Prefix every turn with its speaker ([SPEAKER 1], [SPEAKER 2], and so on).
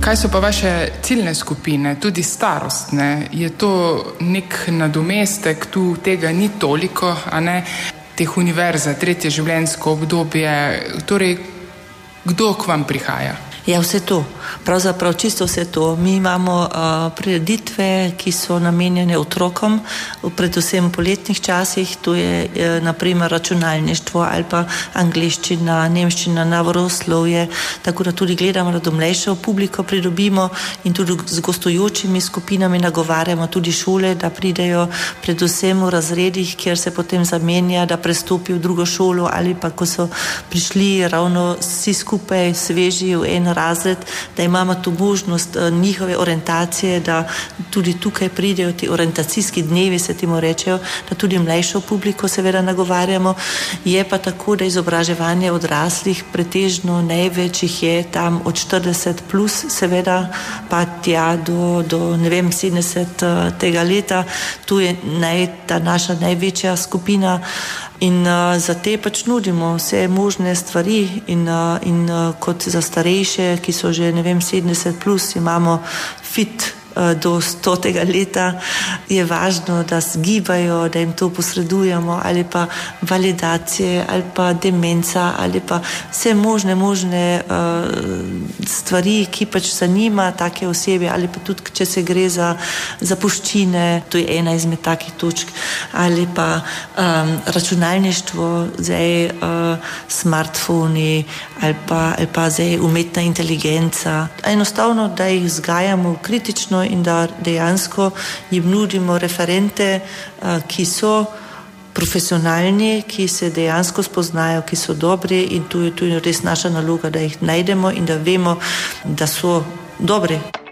[SPEAKER 1] Kaj so pa vaše ciljne skupine, tudi starostne? Je to nek nadomestek, tu tega ni toliko, a ne? Teh univerza, tretje življenjsko obdobje, torej kdo k vam prihaja?
[SPEAKER 2] Ja, vse to. Pravzaprav čisto vse to. Mi imamo prireditve, ki so namenjene otrokom, predvsem v poletnih časih, to je naprimer računalništvo ali pa angleščina, nemščina, naravoslovje, tako da tudi gledamo, da do mlajšo publiko pridobimo in tudi z gostujočimi skupinami nagovarjamo tudi šole, da pridejo predvsem v razredih, kjer se potem zamenja, da prestopijo v drugo šolo ali pa ko so prišli ravno vsi skupaj sveži v en razred, da imamo tu možnost njihove orientacije, da tudi tukaj pridejo ti orientacijski dnevi, se temu rečejo, da tudi mlajšo publiko seveda nagovarjamo. Je pa tako, da izobraževanje odraslih pretežno največ jih je tam od 40 plus, seveda pa tja do ne vem, 70 tega leta. Tu je ta naša največja skupina. In za te pač nudimo vse možne stvari in kot za starejše, ki so že, ne vem, 70 plus, imamo fit do 100. leta, je važno, da se gibajo, da jim to posredujemo, ali pa validacije, ali pa demenca, ali pa vse možne stvari, ki pač zanima take osebe, ali pa tudi, če se gre za zapuščine, to je ena izmed takih točk, ali pa računalništvo, zdaj smartfoni, ali pa zdaj umetna inteligenca. Enostavno, da jih vzgajamo kritično in da dejansko jim nudimo referente, ki so profesionalni, ki se dejansko spoznajo, ki so dobri in tu je res naša naloga, da jih najdemo in da vemo, da so dobri.